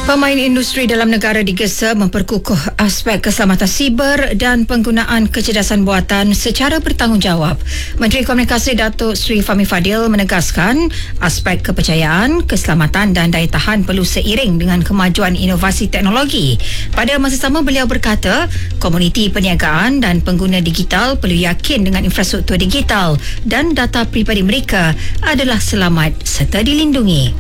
Pemain industri dalam negara digesa memperkukuh aspek keselamatan siber dan penggunaan kecerdasan buatan secara bertanggungjawab. Menteri Komunikasi Datuk Seri Fahmi Fadil menegaskan aspek kepercayaan, keselamatan dan daya tahan perlu seiring dengan kemajuan inovasi teknologi. Pada masa sama, beliau berkata, komuniti perniagaan dan pengguna digital perlu yakin dengan infrastruktur digital dan data peribadi mereka adalah selamat serta dilindungi.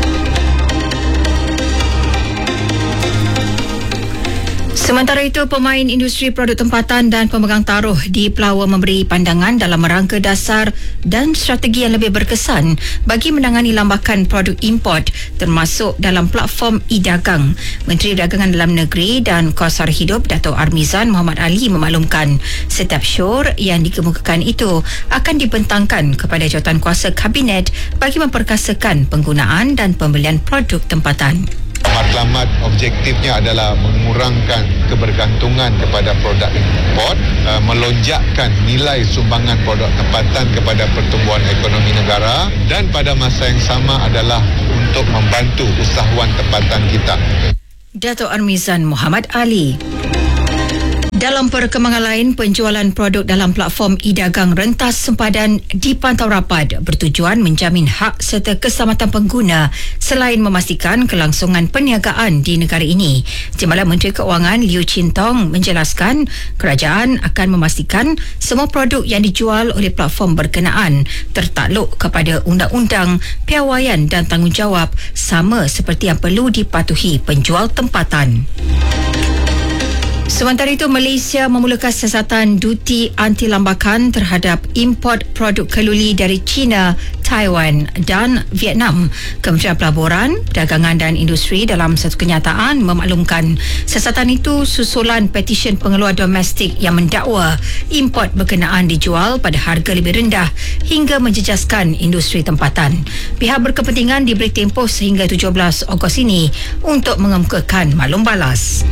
Sementara itu, pemain industri produk tempatan dan pemegang taruh di Pelawa memberi pandangan dalam rangka dasar dan strategi yang lebih berkesan bagi menangani lambakan produk import termasuk dalam platform e-dagang. Menteri Dagangan Dalam Negeri dan Kos Hidup Dato' Armizan Muhammad Ali memaklumkan setiap syur yang dikemukakan itu akan dibentangkan kepada Jawatankuasa Kabinet bagi memperkasakan penggunaan dan pembelian produk tempatan. Matlamat objektifnya adalah mengurangkan kebergantungan kepada produk import, melonjakkan nilai sumbangan produk tempatan kepada pertumbuhan ekonomi negara dan pada masa yang sama adalah untuk membantu usahawan tempatan kita. Dato' Armizan Muhammad Ali. Dalam perkembangan lain, penjualan produk dalam platform e-dagang rentas sempadan dipantau rapat bertujuan menjamin hak serta keselamatan pengguna selain memastikan kelangsungan perniagaan di negara ini. Timbalan Menteri Keuangan Liu Chin Tong menjelaskan kerajaan akan memastikan semua produk yang dijual oleh platform berkenaan tertakluk kepada undang-undang, piawaian dan tanggungjawab sama seperti yang perlu dipatuhi penjual tempatan. Sementara itu, Malaysia memulakan siasatan duti anti-lambakan terhadap import produk keluli dari China, Taiwan dan Vietnam. Kementerian Pelaburan, Perdagangan dan Industri dalam satu kenyataan memaklumkan siasatan itu susulan petisyen pengeluar domestik yang mendakwa import berkenaan dijual pada harga lebih rendah hingga menjejaskan industri tempatan. Pihak berkepentingan diberi tempoh sehingga 17 Ogos ini untuk mengemukakan maklum balas.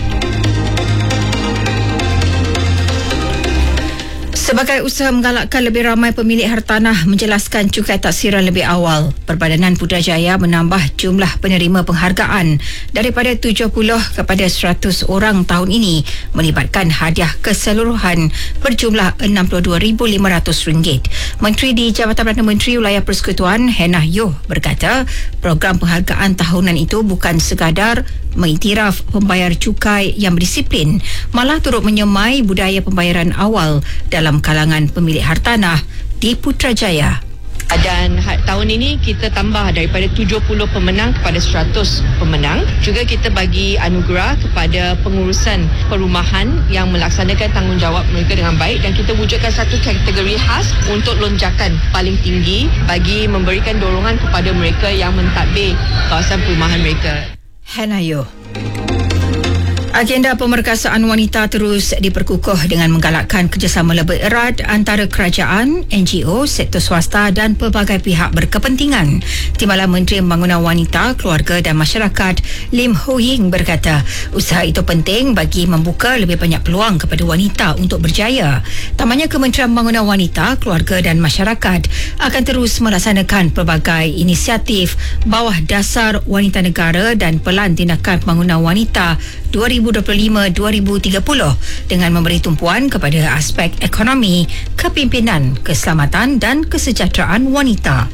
Sebagai usaha menggalakkan lebih ramai pemilik hartanah menjelaskan cukai taksiran lebih awal, Perbadanan Putrajaya menambah jumlah penerima penghargaan daripada 70 kepada 100 orang tahun ini, melibatkan hadiah keseluruhan berjumlah RM62,500. Menteri di Jabatan Perdana Menteri Wilayah Persekutuan Hannah Yeoh berkata, program penghargaan tahunan itu bukan sekadar mengiktiraf pembayar cukai yang berdisiplin, malah turut menyemai budaya pembayaran awal dalam kalangan pemilik hartanah di Putrajaya. Dan tahun ini kita tambah daripada 70 pemenang kepada 100 pemenang. Juga kita bagi anugerah kepada pengurusan perumahan yang melaksanakan tanggungjawab mereka dengan baik, dan kita wujudkan satu kategori khas untuk lonjakan paling tinggi bagi memberikan dorongan kepada mereka yang mentadbir kawasan perumahan mereka. Hannah Yeoh. Agenda pemerkasaan wanita terus diperkukuh dengan menggalakkan kerjasama lebih erat antara kerajaan, NGO, sektor swasta dan pelbagai pihak berkepentingan. Timbalan Menteri Pembangunan Wanita, Keluarga dan Masyarakat Lim Ho Ying berkata, usaha itu penting bagi membuka lebih banyak peluang kepada wanita untuk berjaya. Tambahnya, Kementerian Pembangunan Wanita, Keluarga dan Masyarakat akan terus melaksanakan pelbagai inisiatif bawah dasar Wanita Negara dan Pelan Tindakan Pembangunan Wanita 2025-2030 dengan memberi tumpuan kepada aspek ekonomi, kepimpinan, keselamatan dan kesejahteraan wanita.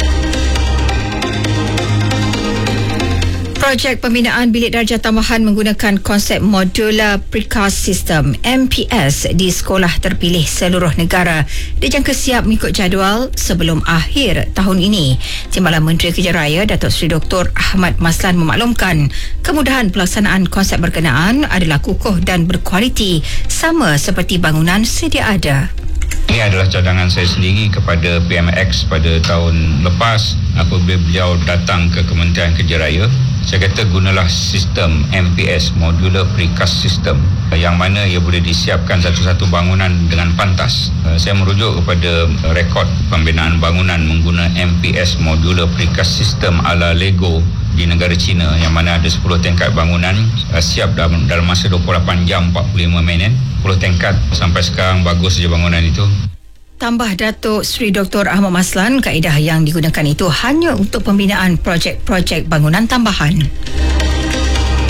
Projek pembinaan bilik darjah tambahan menggunakan konsep Modular Precast System MPS di sekolah terpilih seluruh negara dijangka siap mengikut jadual sebelum akhir tahun ini. Timbalan Menteri Kerja Raya Datuk Seri Dr. Ahmad Maslan memaklumkan kemudahan pelaksanaan konsep berkenaan adalah kukuh dan berkualiti sama seperti bangunan sedia ada. Ini adalah cadangan saya sendiri kepada PMX pada tahun lepas apabila beliau datang ke Kementerian Kerja Raya. Saya kata gunalah sistem MPS, Modular Precast System, yang mana ia boleh disiapkan satu-satu bangunan dengan pantas. Saya merujuk kepada rekod pembinaan bangunan menggunakan MPS, Modular Precast System ala Lego di negara China, yang mana ada 10 tingkat bangunan siap dalam masa 28 jam 45 minit. 10 tingkat sampai sekarang bagus saja bangunan itu. Tambah Datuk Seri Dr. Ahmad Maslan, kaedah yang digunakan itu hanya untuk pembinaan projek-projek bangunan tambahan.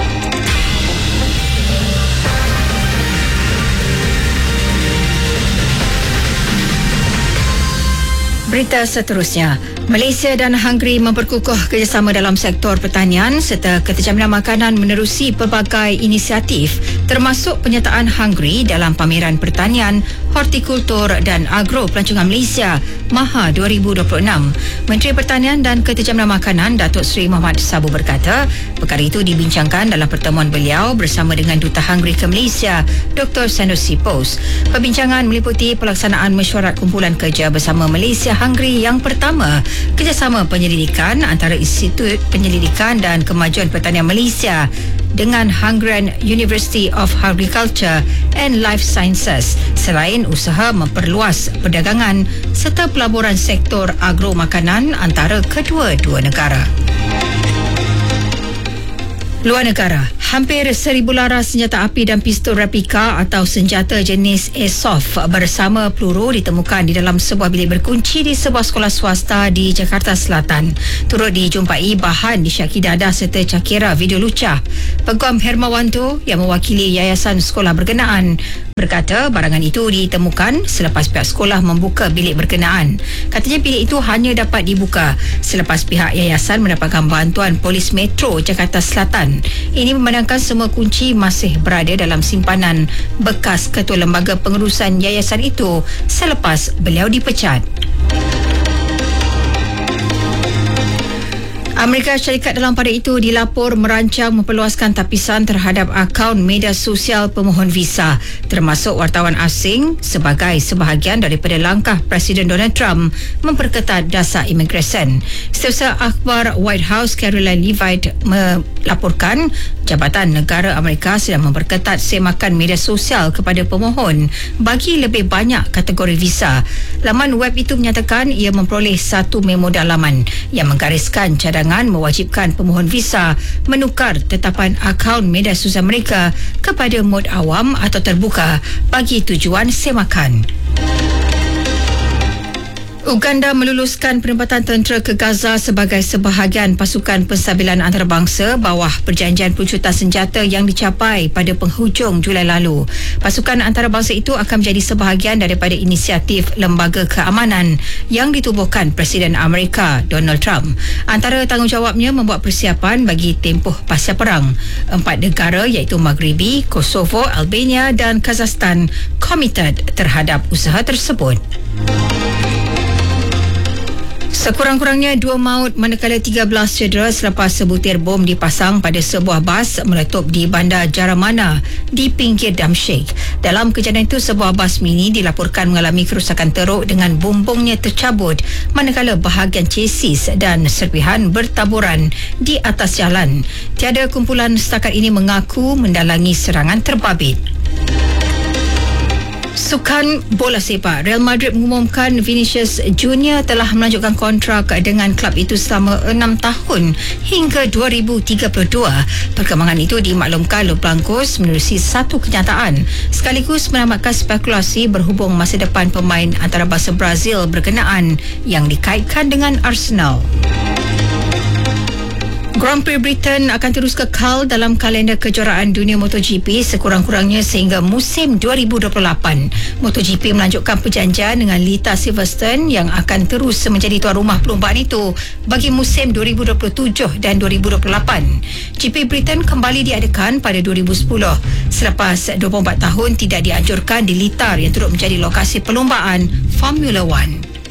Berita seterusnya, Malaysia dan Hungary memperkukuh kerjasama dalam sektor pertanian serta keterjaminan makanan menerusi pelbagai inisiatif termasuk penyertaan Hungary dalam pameran pertanian, hortikultur dan agro pelancongan Malaysia MAHA 2026. Menteri Pertanian dan Keterjaminan Makanan Datuk Seri Muhammad Sabu berkata, perkara itu dibincangkan dalam pertemuan beliau bersama dengan Duta Hungary ke Malaysia, Dr. Sanusi Pos. Perbincangan meliputi pelaksanaan mesyuarat kumpulan kerja bersama Malaysia Hungary yang pertama, kerjasama penyelidikan antara Institut Penyelidikan dan Kemajuan Pertanian Malaysia dengan Hungarian University of Agriculture and Life Sciences selain usaha memperluas perdagangan serta pelaburan sektor agro makanan antara kedua-dua negara. Luar negara, hampir 1,000 laras senjata api dan pistol replika atau senjata jenis Airsoft bersama peluru ditemukan di dalam sebuah bilik berkunci di sebuah sekolah swasta di Jakarta Selatan. Turut dijumpai bahan disyaki dadah serta cakera video lucah. Peguam Hermawanto yang mewakili yayasan sekolah berkenaan berkata barangan itu ditemukan selepas pihak sekolah membuka bilik berkenaan. Katanya bilik itu hanya dapat dibuka selepas pihak yayasan mendapatkan bantuan Polis Metro Jakarta Selatan. Ini memandangkan semua kunci masih berada dalam simpanan bekas ketua lembaga pengurusan yayasan itu selepas beliau dipecat. Amerika Syarikat dalam pada itu dilapor merancang memperluaskan tapisan terhadap akaun media sosial pemohon visa termasuk wartawan asing sebagai sebahagian daripada langkah Presiden Donald Trump memperketat dasar imigresen. Setiausaha akhbar White House Caroline Leavitt melaporkan Jabatan Negara Amerika sedang memperketat semakan media sosial kepada pemohon bagi lebih banyak kategori visa. Laman web itu menyatakan ia memperoleh satu memo dalaman yang menggariskan cadangan mewajibkan pemohon visa menukar tetapan akaun media sosial mereka kepada mod awam atau terbuka bagi tujuan semakan. Uganda meluluskan penempatan tentera ke Gaza sebagai sebahagian pasukan penstabilan antarabangsa bawah perjanjian pelucutan senjata yang dicapai pada penghujung Julai lalu. Pasukan antarabangsa itu akan menjadi sebahagian daripada inisiatif Lembaga Keamanan yang ditubuhkan Presiden Amerika Donald Trump. Antara tanggungjawabnya membuat persiapan bagi tempoh pasca perang. 4 negara iaitu Maghribi, Kosovo, Albania dan Kazakhstan komited terhadap usaha tersebut. Sekurang-kurangnya 2 maut manakala 13 cedera selepas sebutir bom dipasang pada sebuah bas meletup di bandar Jaramana di pinggir Damsyik. Dalam kejadian itu, sebuah bas mini dilaporkan mengalami kerusakan teruk dengan bumbungnya tercabut manakala bahagian chassis dan serpihan bertaburan di atas jalan. Tiada kumpulan setakat ini mengaku mendalangi serangan terbabit. Sukan bola sepak, Real Madrid mengumumkan Vinicius Junior telah melanjutkan kontrak dengan klub itu selama 6 tahun hingga 2032. Perkembangan itu dimaklumkan Los Blancos menerusi satu kenyataan sekaligus menamatkan spekulasi berhubung masa depan pemain antarabangsa Brazil berkenaan yang dikaitkan dengan Arsenal. Grand Prix Britain akan terus kekal dalam kalender kejuaraan dunia MotoGP sekurang-kurangnya sehingga musim 2028. MotoGP melanjutkan perjanjian dengan Lita Silverstone yang akan terus menjadi tuan rumah perlombaan itu bagi musim 2027 dan 2028. GP Britain kembali diadakan pada 2010 selepas 24 tahun tidak dianjurkan di Litar yang turut menjadi lokasi perlombaan Formula 1.